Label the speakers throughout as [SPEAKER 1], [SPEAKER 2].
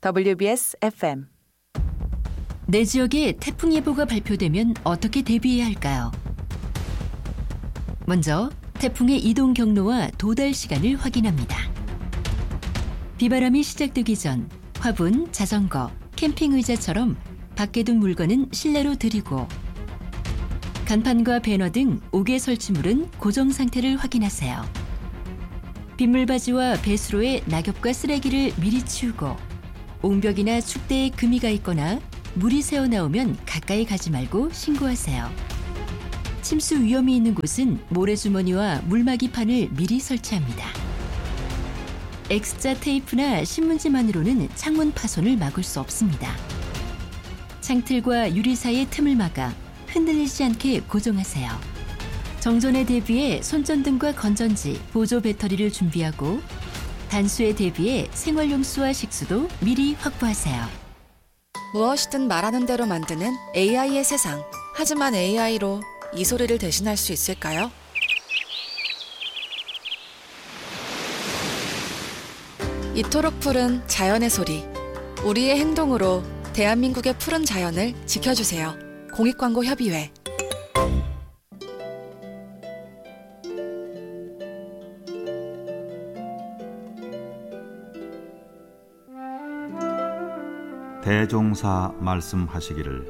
[SPEAKER 1] WBS FM.
[SPEAKER 2] 내 지역에 태풍 예보가 발표되면 어떻게 대비해야 할까요? 먼저 태풍의 이동 경로와 도달 시간을 확인합니다. 비바람이 시작되기 전 화분, 자전거, 캠핑 의자처럼 밖에 둔 물건은 실내로 들이고 간판과 배너 등 옥외 설치물은 고정 상태를 확인하세요. 빗물바지와 배수로에 낙엽과 쓰레기를 미리 치우고 옹벽이나 축대에 금이가 있거나 물이 새어나오면 가까이 가지 말고 신고하세요. 침수 위험이 있는 곳은 모래주머니와 물막이판을 미리 설치합니다. X자 테이프나 신문지만으로는 창문 파손을 막을 수 없습니다. 창틀과 유리 사이의 틈을 막아 흔들리지 않게 고정하세요. 정전에 대비해 손전등과 건전지, 보조 배터리를 준비하고 단수에 대비해 생활용수와 식수도 미리 확보하세요.
[SPEAKER 3] 무엇이든 말하는 대로 만드는 AI의 세상. 하지만 AI로 이 소리를 대신할 수 있을까요? 이토록 푸른 자연의 소리. 우리의 행동으로 대한민국의 푸른 자연을 지켜주세요. 공익광고협의회.
[SPEAKER 4] 대종사 말씀하시기를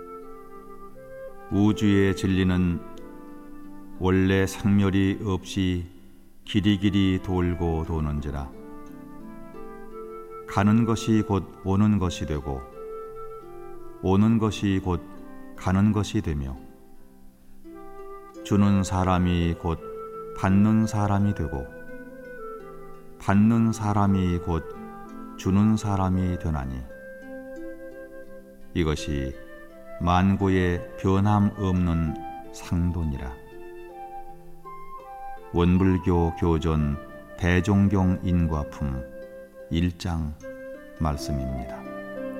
[SPEAKER 4] 우주의 진리는 원래 상멸이 없이 길이길이 돌고 도는지라. 가는 것이 곧 오는 것이 되고 오는 것이 곧 가는 것이 되며 주는 사람이 곧 받는 사람이 되고 받는 사람이 곧 주는 사람이 되나니 이것이 만고의 변함없는 상도니라. 원불교 교전 대종경 인과품 1장 말씀입니다.